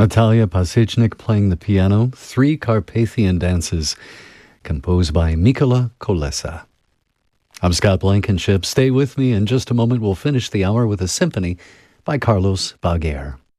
Natalia Pasechnik playing the piano, three Carpathian dances, composed by Mikola Kolesa. I'm Scott Blankenship. Stay with me. In just a moment, we'll finish the hour with a symphony by Carlos Baguer.